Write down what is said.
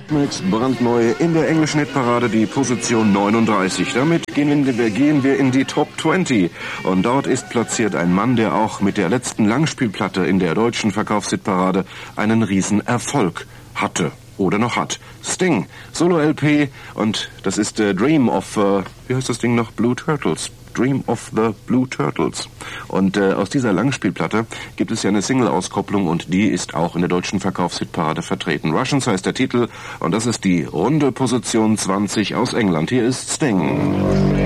Mit brandneu in der englischen Hitparade die Position 39. Damit gehen wir in die Top 20. Und dort ist platziert ein Mann, der auch mit der letzten Langspielplatte in der deutschen Verkaufshitparade einen Riesenerfolg hatte oder noch hat. Sting, Solo-LP, und das ist Dream of, wie heißt das Ding noch? Blue Turtles. Dream of the Blue Turtles. Und aus dieser Langspielplatte gibt es ja eine Single-Auskopplung und die ist auch in der deutschen Verkaufshitparade vertreten. Russians heißt der Titel und das ist die runde Position 20 aus England. Hier ist Sting.